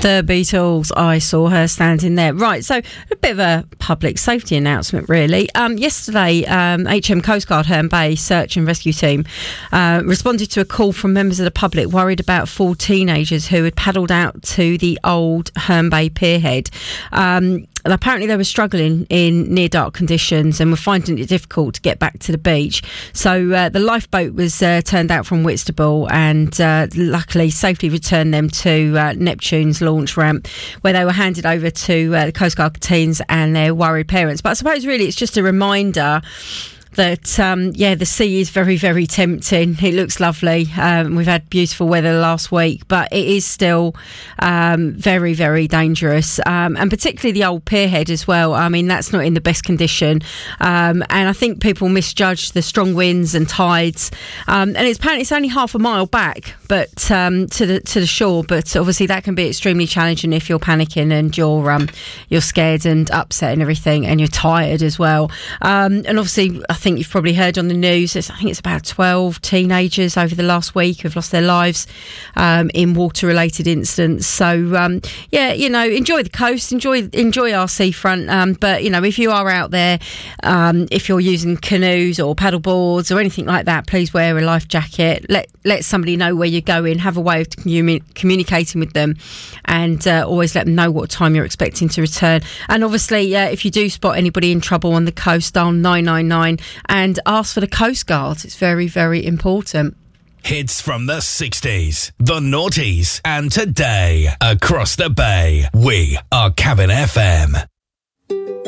The Beatles, I Saw Her Standing There. Right, so a bit of a public safety announcement, really. Yesterday, HM Coast Guard Herne Bay search and rescue team responded to a call from members of the public worried about 4 teenagers who had paddled out to the old Herne Bay pierhead. And apparently they were struggling in near dark conditions and were finding it difficult to get back to the beach. So the lifeboat was turned out from Whitstable and luckily safely returned them to Neptune's launch ramp, where they were handed over to the Coast Guard teens and their worried parents. But I suppose really it's just a reminder that, the sea is very, very tempting. It looks lovely. We've had beautiful weather last week, but it is still very, very dangerous. And particularly the old pierhead as well. I mean, that's not in the best condition. And I think people misjudge the strong winds and tides. And it's only half a mile back, but to the shore. But obviously that can be extremely challenging if you're panicking and you're scared and upset and everything, and you're tired as well. And obviously, I think you've probably heard on the news, I think it's about 12 teenagers over the last week who've lost their lives in water-related incidents. So, enjoy the coast, enjoy our seafront. But, if you are out there, if you're using canoes or paddle boards or anything like that, please wear a life jacket. Let somebody know where you're going. Have a way of communicating with them, and always let them know what time you're expecting to return. And obviously, if you do spot anybody in trouble on the coast, dial 999 and ask for the Coast Guard. It's very, very important. Hits from the 60s, the noughties, and today across the bay. We are Cabin FM.